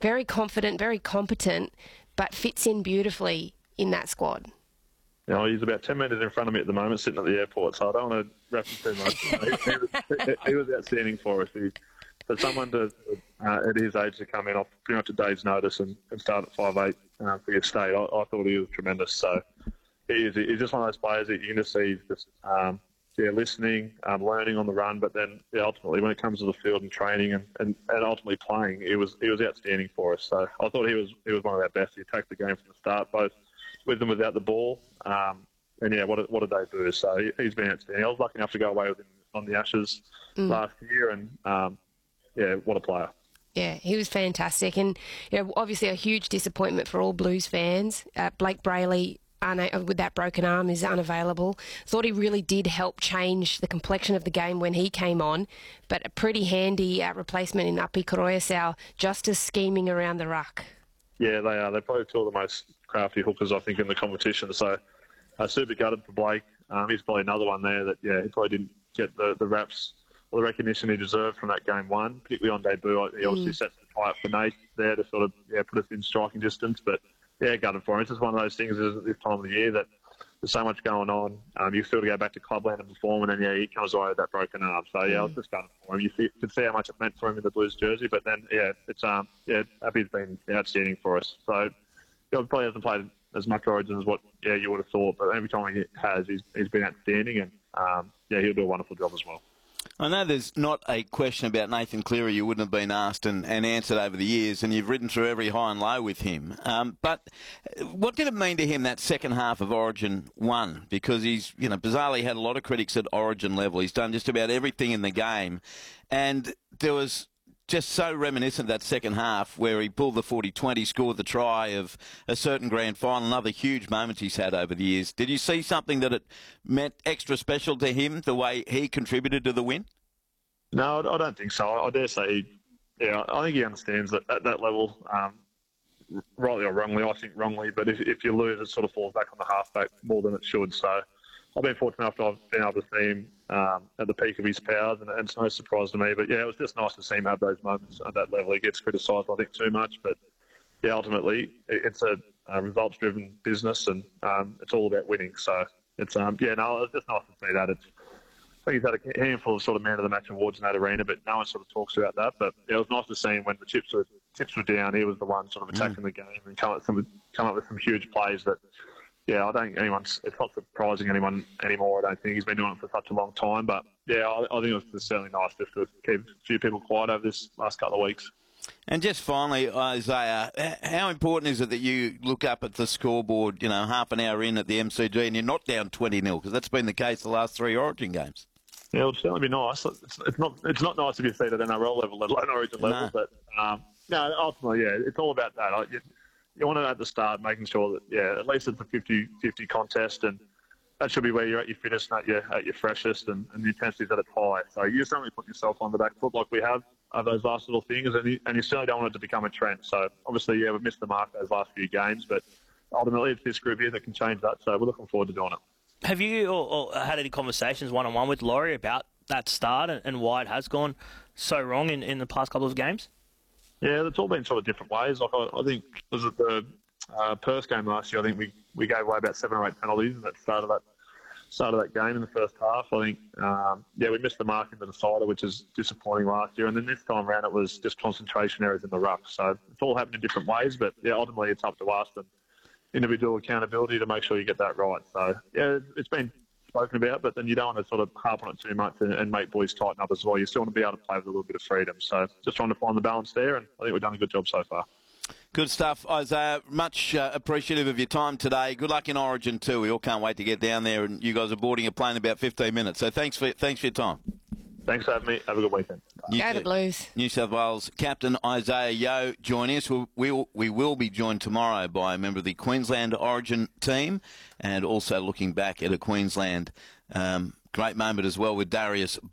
very confident, very competent, but fits in beautifully in that squad. You know, he's about 10 metres in front of me at the moment, sitting at the airport, so I don't want to wrap him too much. He was outstanding for us. For someone at his age to come in off pretty much a day's notice and start at 5'8" for your state, I thought he was tremendous. So he's just one of those players that you can just see just listening, learning on the run, but then ultimately when it comes to the field and training and ultimately playing, he was outstanding for us. So I thought he was one of our best. He attacked the game from the start, both with and without the ball. And yeah, what a debut. So he's been outstanding. I was lucky enough to go away with him on the Ashes last year, and what a player. Yeah, he was fantastic. And obviously a huge disappointment for all Blues fans. Blake Brayley, with that broken arm, is unavailable. Thought he really did help change the complexion of the game when he came on, but a pretty handy replacement in Api Koroyasau, just as scheming around the ruck. Yeah, they are. They're probably two of the most crafty hookers, I think, in the competition. So super gutted for Blake. He's probably another one there that, he probably didn't get the raps or the recognition he deserved from that game one, particularly on debut. He obviously sets the tie up for Nate there to sort of put us in striking distance. But, gutted for him. It's just one of those things at this time of the year that there's so much going on. You feel to go back to clubland and perform, and then, he comes away with that broken arm. So, I was just gutted for him. You could see how much it meant for him in the Blues jersey. But then, it's Appy's been outstanding for us. So, he probably hasn't played as much Origin as what you would have thought. But every time he has, he's been outstanding. And, he'll do a wonderful job as well. I know there's not a question about Nathan Cleary you wouldn't have been asked and answered over the years, and you've ridden through every high and low with him. But what did it mean to him, that second half of Origin 1? Because he's, bizarrely had a lot of critics at Origin level. He's done just about everything in the game. And there was just so reminiscent of that second half where he pulled the 40-20, scored the try of a certain grand final, and other huge moments he's had over the years. Did you see something that it meant extra special to him, the way he contributed to the win? No, I don't think so. I dare say, I think he understands that at that level, rightly or wrongly, I think wrongly, but if you lose, it sort of falls back on the halfback more than it should. So I've been fortunate enough to have been able to see him at the peak of his powers, and it's no surprise to me. But, it was just nice to see him have those moments at that level. He gets criticised, I think, too much. But, ultimately, it's a results-driven business, and it's all about winning. So, it's it's just nice to see that. I think he's had a handful of sort of man of the match awards in that arena, but no one sort of talks about that. But it was nice to see him when the chips were down. He was the one sort of attacking the game and come up with some huge plays that, I don't think it's not surprising anyone anymore. I don't think he's been doing it for such a long time. But I think it was just certainly nice just to keep a few people quiet over this last couple of weeks. And just finally, Isaiah, how important is it that you look up at the scoreboard, half an hour in at the MCG and you're not down 20-0? Because that's been the case the last 3 Origin games. Yeah, it'll certainly be nice. It's not nice if you see it at NRL level, let alone Origin level. But ultimately, it's all about that. You want to at the start making sure that at least it's a 50-50 contest, and that should be where you're at your fittest and at your freshest, and the intensity's at its high. So you certainly put yourself on the back foot like we have those last little things, and you certainly don't want it to become a trend. So obviously, we've missed the mark those last few games, but ultimately it's this group here that can change that. So we're looking forward to doing it. Have you or had any conversations one-on-one with Laurie about that start and why it has gone so wrong in the past couple of games? Yeah, it's all been sort of different ways. Like I think was it the Perth game last year? I think we gave away about 7 or 8 penalties at the start of that game in the first half. I think we missed the mark in the decider, which is disappointing last year. And then this time around, it was just concentration errors in the ruck. So it's all happened in different ways, but ultimately it's up to us and individual accountability to make sure you get that right. So it's been spoken about, but then you don't want to sort of harp on it too much and make boys tighten up as well. You still want to be able to play with a little bit of freedom. So just trying to find the balance there, and I think we've done a good job so far. Good stuff, Isaiah. Much appreciative of your time today. Good luck in Origin too. We all can't wait to get down there, and you guys are boarding a plane in about 15 minutes. So thanks for your time. Thanks for having me. Have a good weekend. Go the Blues. New South Wales captain Isaiah Yeo joining us. We will be joined tomorrow by a member of the Queensland Origin team, and also looking back at a Queensland great moment as well with Darius